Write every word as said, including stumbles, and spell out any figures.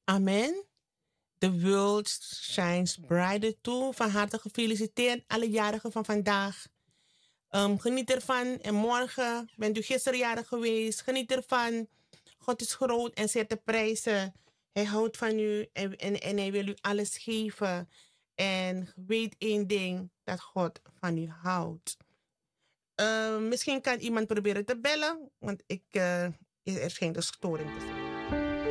Amen. The world shines brighter toe. Van harte gefeliciteerd alle jarigen van vandaag. Um, geniet ervan. En morgen bent u gisteren jarig geweest. Geniet ervan. God is groot en zet de prijzen. Hij houdt van u en, en, en hij wil u alles geven. En weet één ding, dat God van u houdt. Uh, misschien kan iemand proberen te bellen, want ik, uh, er schijnt een storing te zijn.